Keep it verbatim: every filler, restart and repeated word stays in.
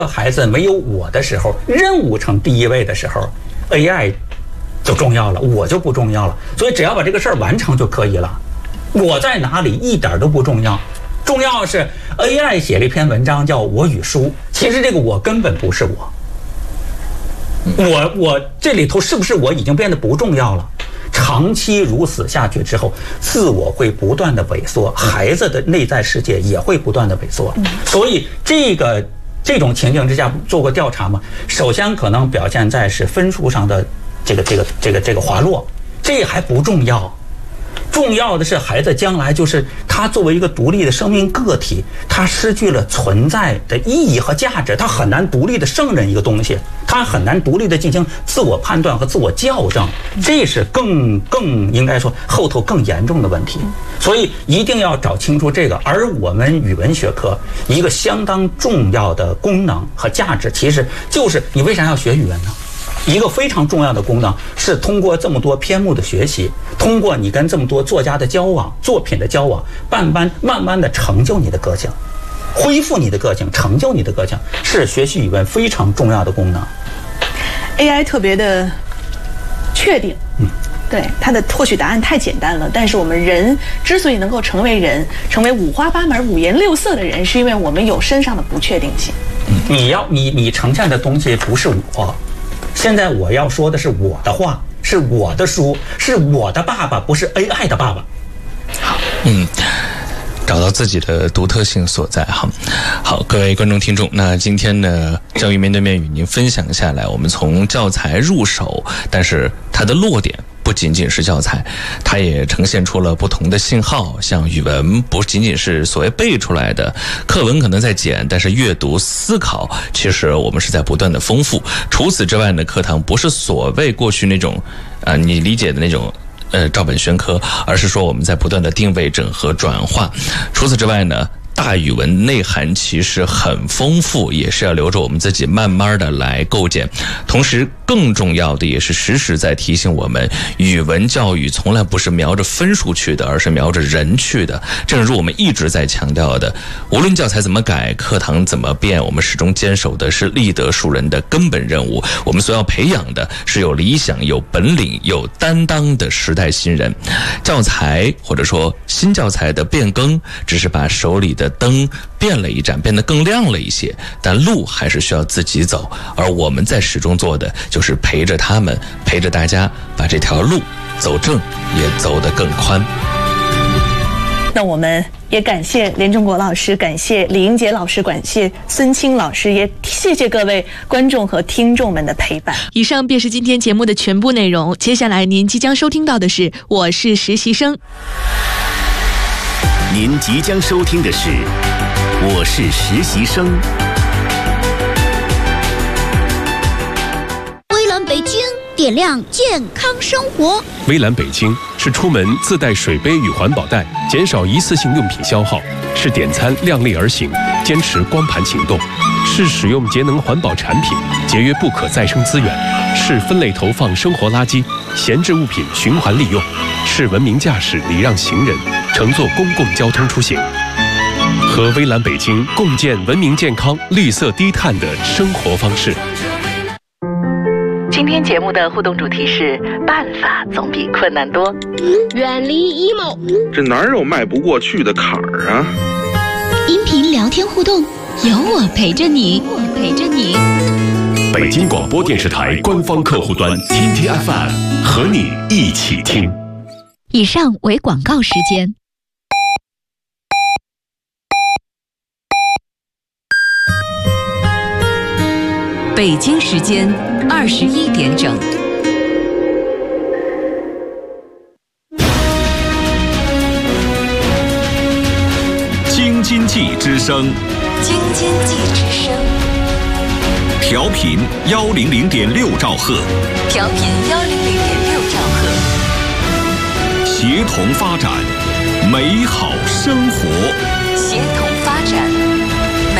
孩子没有我的时候，任务成第一位的时候 ，A I 就重要了，我就不重要了。所以只要把这个事儿完成就可以了。我在哪里一点都不重要，重要是 A I 写了一篇文章叫《我与书》，其实这个我根本不是我。我我这里头是不是我已经变得不重要了？长期如此下去之后，自我会不断的萎缩，孩子的内在世界也会不断的萎缩。所以这个这种情境之下做过调查嘛，首先可能表现在是分数上的这个这个这个这个滑落，这还不重要。重要的是孩子将来就是他作为一个独立的生命个体，他失去了存在的意义和价值，他很难独立的胜任一个东西，他很难独立的进行自我判断和自我校正，这是更更应该说后头更严重的问题。所以一定要找清楚这个。而我们语文学科一个相当重要的功能和价值，其实就是你为啥要学语文呢？一个非常重要的功能是通过这么多篇目的学习，通过你跟这么多作家的交往、作品的交往，慢慢慢慢的成就你的个性，恢复你的个性，成就你的个性，是学习语文非常重要的功能。 A I 特别的确定，嗯，对它的获取答案太简单了，但是我们人之所以能够成为人，成为五花八门、五颜六色的人，是因为我们有身上的不确定性。 你要你你呈现的东西不是我。现在我要说的是我的话，是我的书，是我的爸爸，不是 A I 的爸爸。 好，嗯，找到自己的独特性所在哈。好，各位观众听众，那今天呢，教育面对面与您分享下来，我们从教材入手，但是它的落点不仅仅是教材，它也呈现出了不同的信号。像语文不仅仅是所谓背出来的，课文可能在减，但是阅读思考其实我们是在不断的丰富。除此之外呢，课堂不是所谓过去那种啊、呃、你理解的那种呃照本宣科，而是说我们在不断的定位、整合、转化。除此之外呢，大语文内涵其实很丰富，也是要留着我们自己慢慢的来构建。同时更重要的也是时时在提醒我们，语文教育从来不是瞄着分数去的，而是瞄着人去的。正如我们一直在强调的，无论教材怎么改，课堂怎么变，我们始终坚守的是立德树人的根本任务。我们所要培养的是有理想、有本领、有担当的时代新人。教材或者说新教材的变更，只是把手里的灯变了一盏，变得更亮了一些，但路还是需要自己走。而我们在始终做的就是陪着他们，陪着大家把这条路走正，也走得更宽。 那我们也感谢连中国老师，感谢李英杰老师，感谢孙清老师，也谢谢各位观众和听众们的陪伴。 以上便是今天节目的全部内容，接下来您即将收听到的是《我是实习生》。 您即将收听的是《我是实习生》。 微蓝北京点亮健康生活。 微蓝北京是出门自带水杯与环保袋，减少一次性用品消耗；是点餐量力而行，坚持光盘行动；是使用节能环保产品，节约不可再生资源；是分类投放生活垃圾，闲置物品循环利用；是文明驾驶礼让行人，乘坐公共交通出行。和微蓝北京共建文明健康、绿色低碳的生活方式。 今天节目的互动主题是办法总比困难多， 远离 emo， 这哪有迈不过去的坎儿啊？ 音频聊天互动，有我陪着你，我陪着你。 北京广播电视台官方客户端 T T F M 和你一起听。 以上为广告时间。 北京时间二十一点整。 京津冀之声， 京津冀之声， 调频幺零零点六兆赫， 调频幺零零点六兆赫， 协同发展，美好生活， 协同